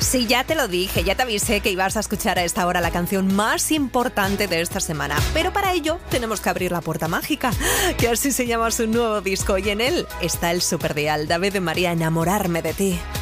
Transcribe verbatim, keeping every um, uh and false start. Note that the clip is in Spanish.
Sí, ya te lo dije, ya te avisé que ibas a escuchar a esta hora la canción más importante de esta semana. Pero para ello tenemos que abrir la puerta mágica, que así se llama su nuevo disco, y en él está el superdial David de María, Enamorarme de ti.